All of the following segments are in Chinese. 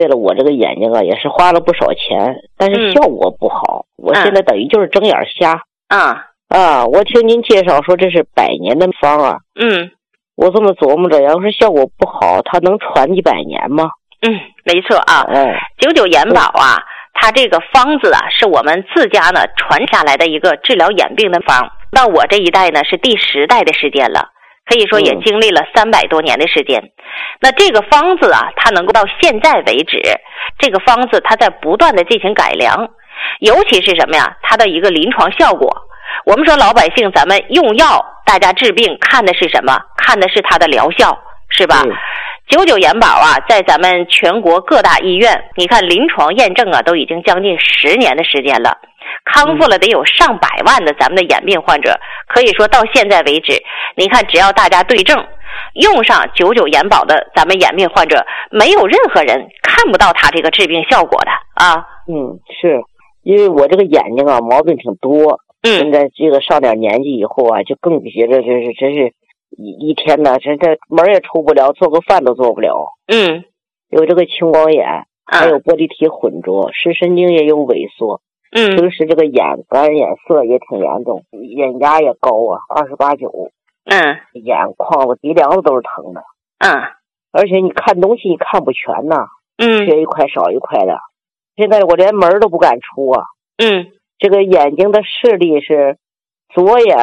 为了我这个眼睛啊，也是花了不少钱，但是效果不好。我现在等于就是睁眼瞎。我听您介绍说这是100年的方啊。我这么琢磨着，要是效果不好，它能传100年吗？ 没错啊。99眼宝啊，它这个方子啊，是我们自家呢传下来的一个治疗眼病的方。到我这一代呢是第10代的时间了，可以说也经历了300多年的时间。那这个方子啊，它能够到现在为止，这个方子它在不断的进行改良，尤其是什么呀？它的一个临床效果。我们说老百姓咱们用药，大家治病看的是什么？看的是它的疗效，是吧？99眼宝啊，在咱们全国各大医院，你看临床验证啊，都已经将近10年的时间了，康复了得有上百万的咱们的眼病患者。可以说到现在为止，你看只要大家对症，用上99眼宝的咱们眼病患者，没有任何人看不到他这个治病效果的啊。 是因为我这个眼睛啊毛病挺多。现在这个上点年纪以后啊，就更觉得真是一天呢，这门也出不了，做个饭都做不了。有这个青光眼，还有玻璃体混浊，视神经也有萎缩。平时这个眼干眼涩也挺严重，眼压也高啊，28、9。眼眶子鼻梁子都是疼的。而且你看东西你看不全呐。缺一块少一块的。现在我连门都不敢出啊。这个眼睛的视力是左眼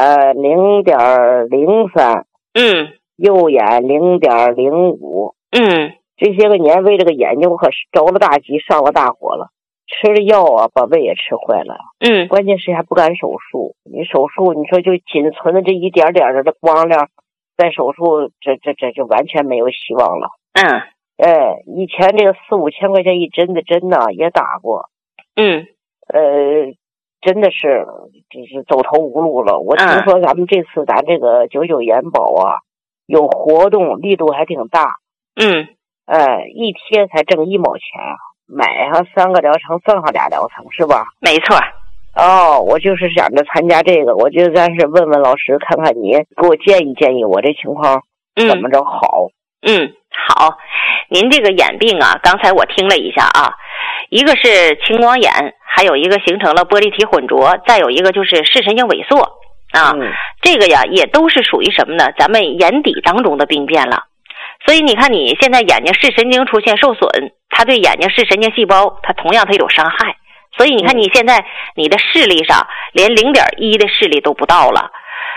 0.03，右眼0.05。这些个年为这个眼睛我可是着了大急，上了大火了，吃了药啊，把胃也吃坏了。关键是还不敢手术。你手术，你说就仅存的这一点点的光亮，再手术，这就完全没有希望了。以前这个4、5千块钱一针的针呢也打过。真的是就是走投无路了。我听说咱们这次咱这个99眼宝啊有活动，力度还挺大。一贴才挣1毛钱啊，买上3个疗程赠上2疗程是吧？ 没错。 我就是想着参加这个，我就暂时问问老师，看看你给我建议我这情况怎么着好。 好，您这个眼病啊，刚才我听了一下啊，一个是青光眼，还有一个形成了玻璃体混浊，再有一个就是视神经萎缩啊。这个呀也都是属于什么呢？咱们眼底当中的病变了。所以你看你现在眼睛视神经出现受损，它对眼睛视神经细胞它同样它有伤害。所以你看你现在你的视力上连0.1的视力都不到了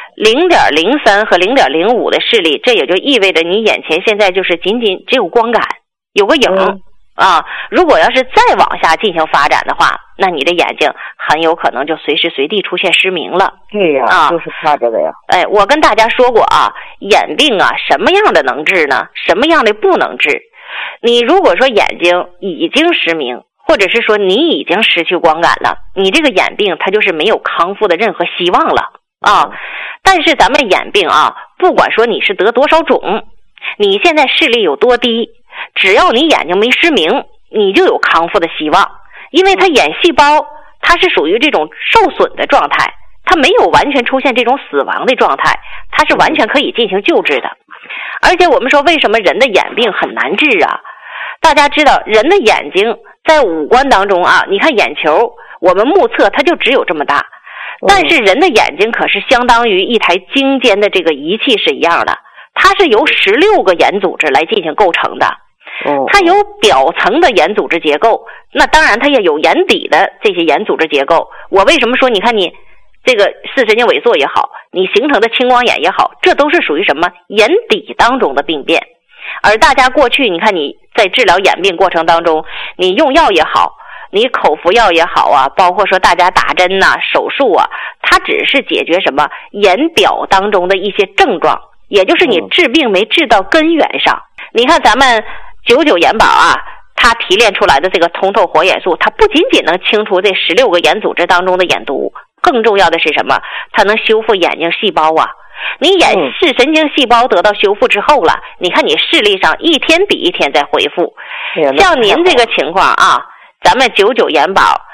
，0.03和0.05的视力，这也就意味着你眼前现在就是仅仅只有光感，有个影啊。如果要是再往下进行发展的话，那你的眼睛很有可能就随时随地出现失明了。 对呀，就是怕这个呀。 我跟大家说过啊，眼病啊，什么样的能治呢？什么样的不能治？你如果说眼睛已经失明，或者是说你已经失去光感了，你这个眼病它就是没有康复的任何希望了啊。但是咱们眼病啊，不管说你是得多少种，你现在视力有多低，只要你眼睛没失明，你就有康复的希望。因为它眼细胞它是属于这种受损的状态，它没有完全出现这种死亡的状态，它是完全可以进行救治的。而且我们说为什么人的眼病很难治啊？大家知道人的眼睛在五官当中啊，你看眼球我们目测它就只有这么大，但是人的眼睛可是相当于一台精尖的这个仪器是一样的，它是由16个眼组织来进行构成的。它有表层的眼组织结构，那当然它也有眼底的这些眼组织结构。我为什么说你看你这个视神经萎缩也好，你形成的青光眼也好，这都是属于什么眼底当中的病变。而大家过去你看你在治疗眼病过程当中，你用药也好，你口服药也好啊，包括说大家打针呐、手术啊，它只是解决什么眼表当中的一些症状，也就是你治病没治到根源上。你看咱们99眼宝啊，它提炼出来的这个通透活眼素，它不仅仅能清除这16个眼组织当中的眼毒，更重要的是什么？它能修复眼睛细胞啊。你眼视神经细胞得到修复之后了，你看你视力上一天比一天在恢复。像您这个情况啊，咱们99眼宝，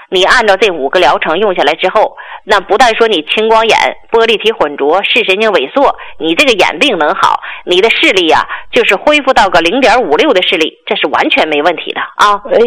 你按照这5个疗程用下来之后，那不但说你青光眼、玻璃体混浊、视神经萎缩，你这个眼病能好，你的视力啊，就是恢复到个0.56的视力，这是完全没问题的啊。